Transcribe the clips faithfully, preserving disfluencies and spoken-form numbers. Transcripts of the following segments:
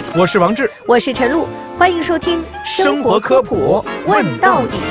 我是王志， 我是陈露，欢迎收听生活科普问到底。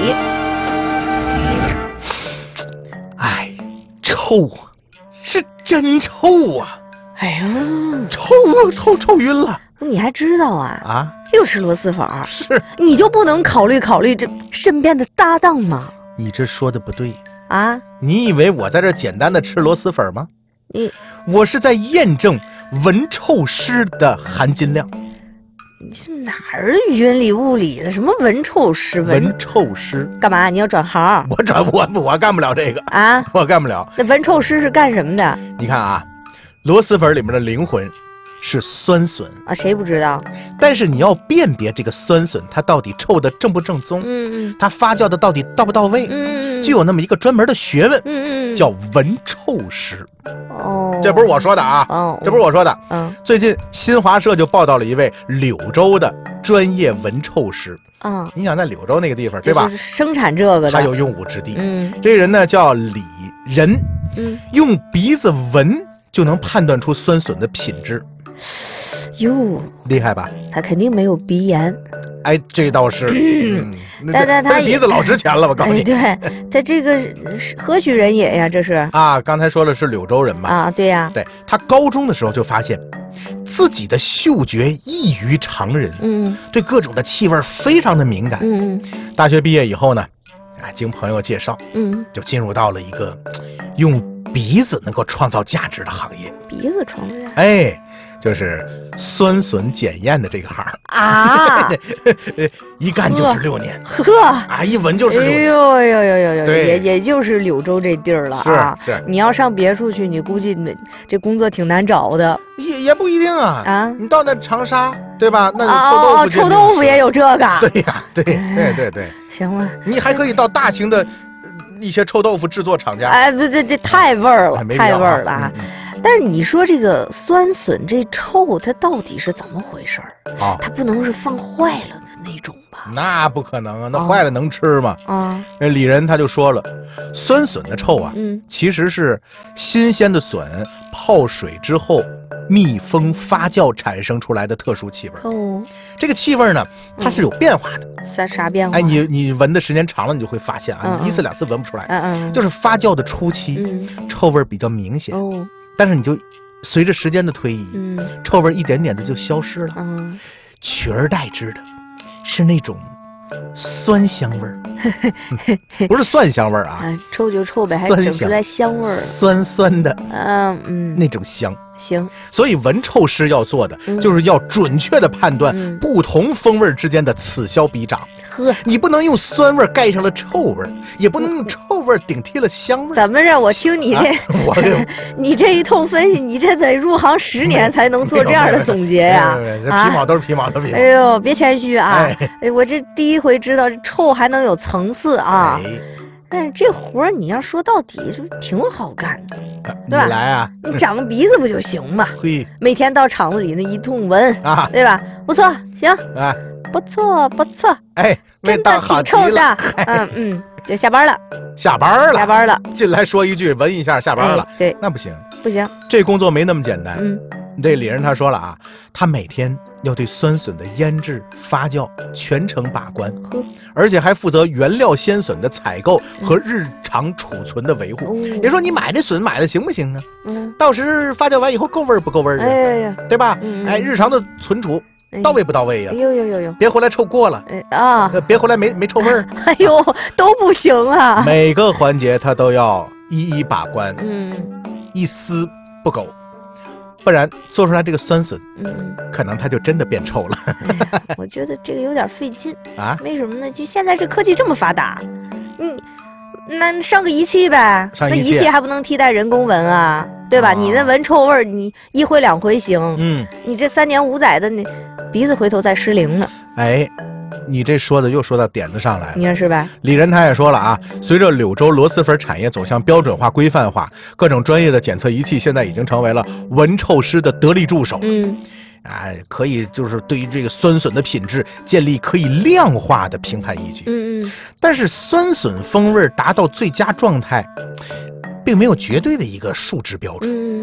哎，臭啊，是真臭啊！ 哎呀， 臭臭臭晕了！ 你还知道啊？ 啊， 又是螺蛳粉， 是你就不能考虑考虑这身边的搭档吗？ 你这说的不对啊！ 你以为我在这简单的吃螺蛳粉吗？ 你我是在验证闻臭湿的含金量。 你是哪儿云里雾里的？什么闻臭湿？ 闻臭湿干嘛？你要转行？ 我转我我干不了这个啊！ 我干不了。 那闻臭湿是干什么的？ 你看啊，螺蛳粉里面的灵魂是酸笋啊，谁不知道？ 但是你要辨别这个酸笋它到底臭的正不正宗， 嗯嗯， 它发酵的到底到不到位， 嗯嗯， 就有那么一个专门的学问， 嗯嗯， 叫闻臭湿。 哦， 这不是我说的啊， 哦， 这不是我说的。 嗯， 最近新华社就报道了一位柳州的专业闻臭师。 嗯， 你想在柳州那个地方，对吧？ 生产这个的， 他有用武之地。 嗯， 这人呢叫李仁， 嗯， 用鼻子闻就能判断出酸笋的品质。 哟， 厉害吧？ 他肯定没有鼻炎。 哎，这倒是。嗯， 但但他鼻子老值钱了，我告诉你。 哎、对，他这个何许人也呀？这是啊，刚才说了是柳州人嘛。 啊，对呀。 对，他高中的时候就发现自己的嗅觉异于常人， 嗯， 对各种的气味非常的敏感。 嗯， 大学毕业以后呢，啊，经朋友介绍， 嗯，就进入到了一个用鼻子能够创造价值的行业。 鼻子创造价值？ 哎。就是酸笋检验的这个行啊， 一干就是六年， 呵啊，一闻就是六年， 哎呦呦呦呦呦， 对， 也也就是柳州这地儿了啊。 是是， 你要上别处去，你估计那这工作挺难找的。 也也不一定啊啊， 你到那长沙，对吧？那臭豆腐， 哦臭豆腐也有这个。 对呀，对对对对。 行了， 你还可以到大型的一些臭豆腐制作厂家。 哎，不，这这太味儿了，太味儿了啊！ 嗯但是你说这个酸笋这臭，它到底是怎么回事儿？ 啊， 它不能是放坏了的那种吧？ 那不可能啊，那坏了能吃吗？ 啊， 那李仁他就说了，酸笋的臭啊， 嗯， 其实是新鲜的笋泡水之后密封发酵产生出来的特殊气味。 哦， 这个气味呢，它是有变化的。 啥啥变化？ 哎，你你闻的时间长了，你就会发现啊， 嗯、 你一次两次闻不出来， 嗯嗯， 就是发酵的初期， 嗯， 臭味比较明显。 哦。 但是你就随着时间的推移， 嗯， 臭味一点点的就消失了， 嗯， 取而代之的是那种酸香味儿，不是蒜香味儿啊， 啊，臭就臭呗，还整出来香味儿， 酸酸的， 嗯嗯， 那种香。 行， 所以闻臭师要做的、嗯、就是要准确的判断不同风味之间的此消彼长。 呵、嗯， 你不能用酸味盖上了臭味，也不能用臭味顶替了香味。 怎么着？我听你这，啊、 我你这一通分析，你这得入行十年才能做这样的总结呀！ 这皮毛都是皮毛，都是皮毛。 哎呦，别谦虚啊！哎，我这第一回知道臭还能有层次啊！哎，但是这活儿你要说到底是挺好干的， 对吧？你来啊！ 你长个鼻子不就行嘛？ 嘿， 每天到厂子里那一通闻啊，对吧？不错，行， 啊， 不错，不错， 哎， 真的挺臭的。嗯嗯，就下班了， 下班了， 下班了， 进来说一句，闻一下，下班了。 哎、对， 那不行， 不行， 这工作没那么简单。 嗯。 这李仁他说了啊，他每天要对酸笋的腌制、发酵全程把关，而且还负责原料鲜笋的采购和日常储存的维护。 嗯、 别说你买这笋买的行不行啊？ 嗯， 到时发酵完以后够味儿不够味儿啊？ 哎呀， 对吧？ 嗯、 哎，日常的存储、哎、到位不到位呀、 啊？哎呦呦呦呦， 别回来臭过了、 哎、啊！ 别回来没没臭味儿。 哎呦，都不行啊！ 每个环节他都要一一把关， 嗯， 一丝不苟。不然做出来这个酸笋， 嗯， 可能它就真的变臭了。 哎、我觉得这个有点费劲啊？ 为什么呢？就现在这科技这么发达，嗯，那上个仪器呗， 上仪器那仪器还不能替代人工闻啊，对吧？啊、你那闻臭味儿，你一回两回行， 嗯， 你这三年五载的，你鼻子回头再失灵了。 哎。你这说的又说到点子上来了， 你看是吧？ 李仁他也说了啊，随着柳州螺蛳粉产业走向标准化、规范化，各种专业的检测仪器现在已经成为了闻臭师的得力助手。 嗯， 哎，可以就是对于这个酸笋的品质建立可以量化的评判依据。 嗯嗯。 但是酸笋风味达到最佳状态，并没有绝对的一个数值标准。 嗯，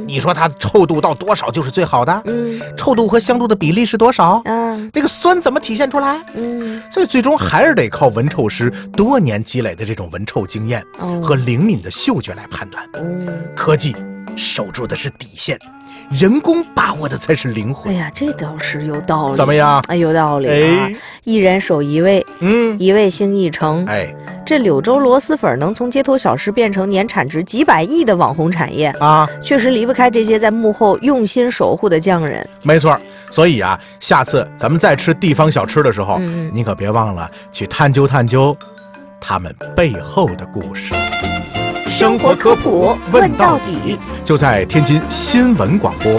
你说它臭度到多少就是最好的？ 嗯， 臭度和香度的比例是多少？ 嗯， 这个酸怎么体现出来？ 嗯， 所以最终还是得靠闻臭师多年积累的这种闻臭经验和灵敏的嗅觉来判断。 嗯， 科技守住的是底线，人工把握的才是灵魂。 哎呀，这倒是有道理。 怎么样？ 哎，有道理啊！哎、一人手一味，嗯，一味兴一成。哎，这柳州螺蛳粉能从街头小吃变成年产值几百亿的网红产业啊，确实离不开这些在幕后用心守护的匠人。 没错，所以啊，下次咱们再吃地方小吃的时候，嗯、你可别忘了去探究探究他们背后的故事。 生活科普问到底， 就在天津新闻广播。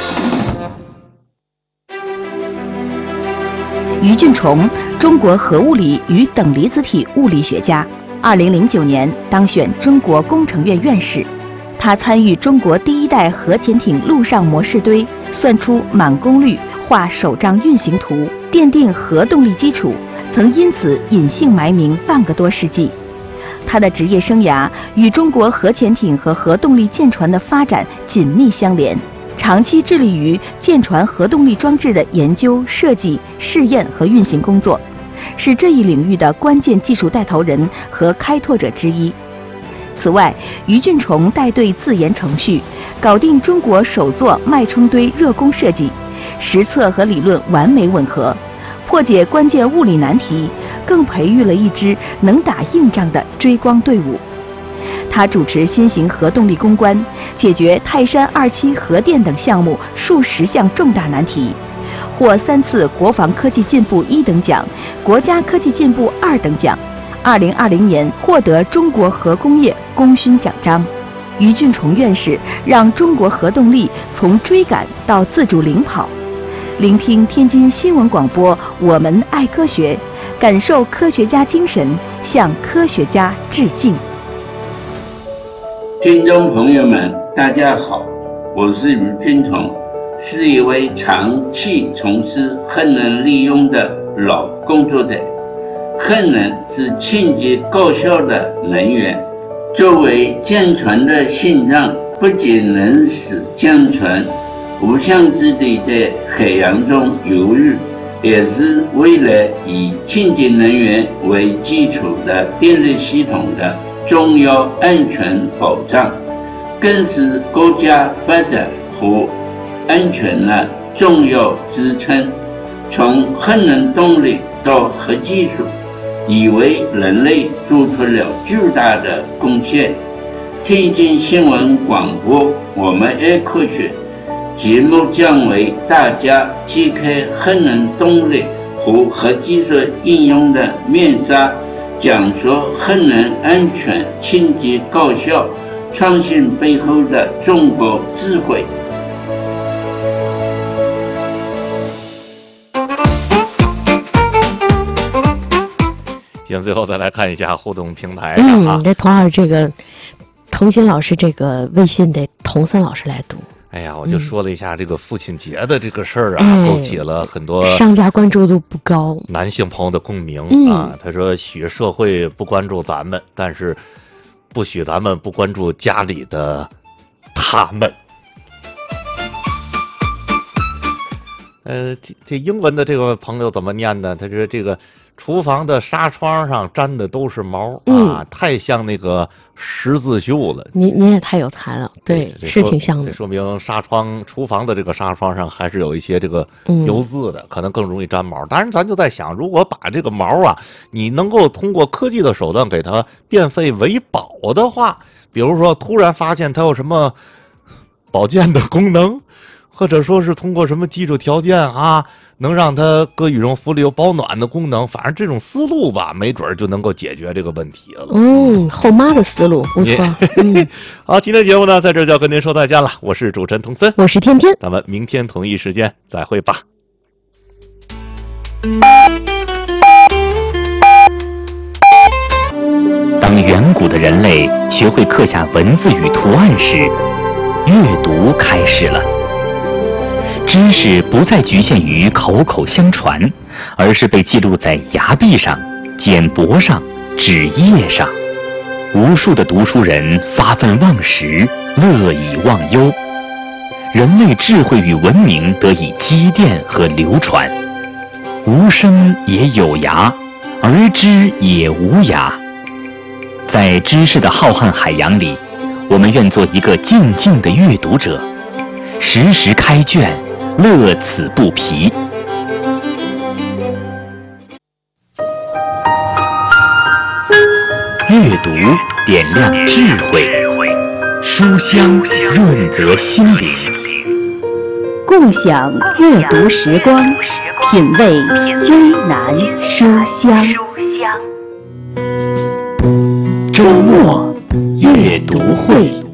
于俊崇，中国核物理与等离子体物理学家，二零零九年当选中国工程院院士。他参与中国第一代核潜艇陆上模式堆，算出满功率，画首张运行图，奠定核动力基础，曾因此隐姓埋名半个多世纪。他的职业生涯与中国核潜艇和核动力舰船的发展紧密相连，长期致力于舰船核动力装置的研究、设计、试验和运行工作，是这一领域的关键技术带头人和开拓者之一。此外，于俊崇带队自研程序，搞定中国首座脉冲堆热功设计，实测和理论完美吻合，破解关键物理难题，更培育了一支能打硬仗的追光队伍。他主持新型核动力攻关，解决泰山二期核电等项目数十项重大难题，获三次国防科技进步一等奖、国家科技进步二等奖。二零二零年获得中国核工业功勋奖章。于俊崇院士让中国核动力从追赶到自主领跑。聆听天津新闻广播，我们爱科学，感受科学家精神，向科学家致敬。 听众朋友们，大家好，我是于俊崇，是一位长期从事核能利用的老工作者。核能是清洁高效的能源，作为舰船的心脏，不仅能使舰船无限制地在海洋中游弋，也是未来以清洁能源为基础的电力系统的重要安全保障，更是国家发展和安全的重要支撑。从核能动力到核技术，已为人类做出了巨大的贡献。天津新闻广播，我们爱科学节目将为大家揭开核能动力和核技术应用的面纱，讲述核能安全、清洁、高效、创新背后的中国智慧。 行，最后再来看一下互动平台上啊， 嗯，这童二这个童心老师这个微信得童三老师来读。 哎呀，我就说了一下这个父亲节的这个事儿啊，嗯、勾起了很多商家关注度不高男性朋友的共鸣、 嗯、 啊。他说许社会不关注咱们，但是不许咱们不关注家里的他们。呃，这这英文的这个朋友怎么念呢？他说这个厨房的纱窗上粘的都是毛、嗯、啊，太像那个十字绣了。 您您也太有才了，对，是挺像的。 这说明纱窗厨房的这个纱窗上还是有一些这个油渍的、嗯，可能更容易粘毛。当然，咱就在想，如果把这个毛啊，你能够通过科技的手段给它变废为宝的话，比如说突然发现它有什么保健的功能。或者说是通过什么技术条件啊，能让它搁羽绒服里有保暖的功能，反正这种思路吧，没准就能够解决这个问题了。 嗯，后妈的思路不错。嗯， 好，今天节目呢，在这就要跟您说再见了。我是主持人童森， 我是天天， 咱们明天同一时间再会吧。 当远古的人类学会刻下文字与图案时，阅读开始了。知识不再局限于口口相传，而是被记录在崖壁上、简帛上、纸页上。无数的读书人发愤忘食，乐以忘忧。 人类智慧与文明得以积淀和流传。无声也有涯，而知也无涯。在知识的浩瀚海洋里，我们愿做一个静静的阅读者，时时开卷，乐此不疲。阅读点亮智慧，书香润泽心灵。 共享阅读时光，品味江南书香。 周末阅读会。